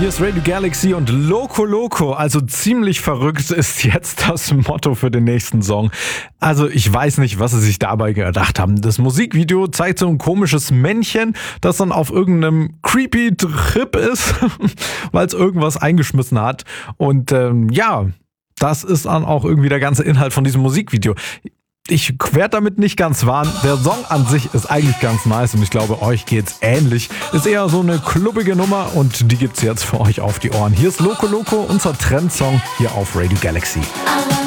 Hier ist Radio Galaxy und Loco Loco, also ziemlich verrückt, ist jetzt das Motto für den nächsten Song. Also ich weiß nicht, was sie sich dabei gedacht haben. Das Musikvideo zeigt so ein komisches Männchen, das dann auf irgendeinem creepy Trip ist, weil es irgendwas eingeschmissen hat. Und das ist dann auch irgendwie der ganze Inhalt von diesem Musikvideo. Ich werde damit nicht ganz warm. Der Song an sich ist eigentlich ganz nice und ich glaube, euch geht's ähnlich. Ist eher so eine klubbige Nummer und die gibt's jetzt für euch auf die Ohren. Hier ist Loco Loco, unser Trendsong hier auf Radio Galaxy.